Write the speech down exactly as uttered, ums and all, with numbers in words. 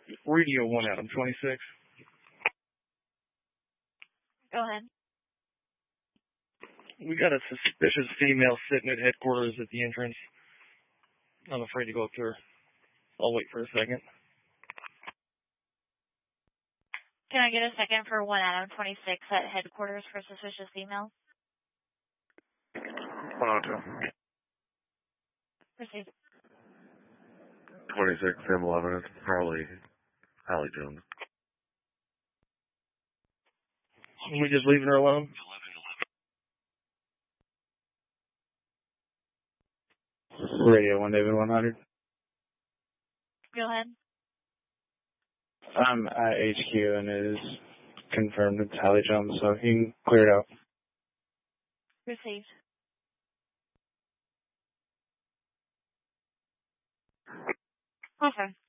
Radio one Adam twenty-six. Go ahead. We got a suspicious female sitting at headquarters at the entrance. I'm afraid to go up to her. I'll wait for a second. Can I get a second for one Adam twenty-six at headquarters for suspicious female? one oh two. Proceed. twenty-six, M eleven, it's Harley, Hallie Jones. Are we just leaving her alone? Radio one David one hundred. Go ahead. I'm at H Q and it is confirmed it's Hallie Jones, so you can clear it out. Received. Okay.